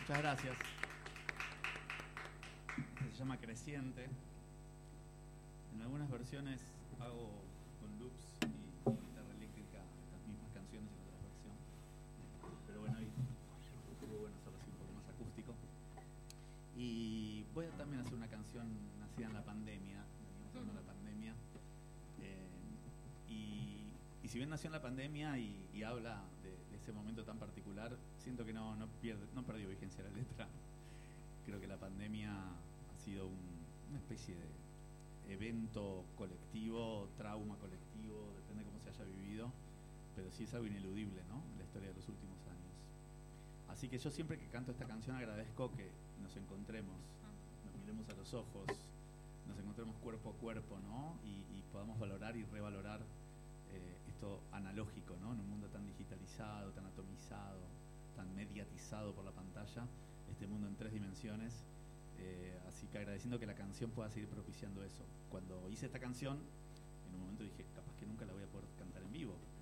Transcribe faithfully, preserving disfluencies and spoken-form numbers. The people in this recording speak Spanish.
Muchas gracias. Se llama Creciente. En algunas versiones hago con loops y guitarra eléctrica las mismas canciones en otras versiones. Pero bueno, ahí estuvo bueno hacerlo así un poco más acústico. Y voy a también hacer una canción nacida en la pandemia. Veníamos hablando de la pandemia. Eh, y, y si bien nació en la pandemia y, y habla de, de ese momento tan particular, siento que no, no, pierde, no perdió vigencia la letra. Creo que la pandemia ha sido un, una especie de evento colectivo, trauma colectivo, depende de cómo se haya vivido, pero sí es algo ineludible, ¿no?, en la historia de los últimos años. Así que yo siempre que canto esta canción agradezco que nos encontremos, nos miremos a los ojos, nos encontremos cuerpo a cuerpo, ¿no?, y, y podamos valorar y revalorar eh, esto analógico, ¿no?, en un mundo tan digitalizado, tan atomizado, tan mediatizado por la pantalla, este mundo en tres dimensiones. Eh, así que agradeciendo que la canción pueda seguir propiciando eso. Cuando hice esta canción, en un momento dije, capaz que nunca la voy a poder cantar en vivo.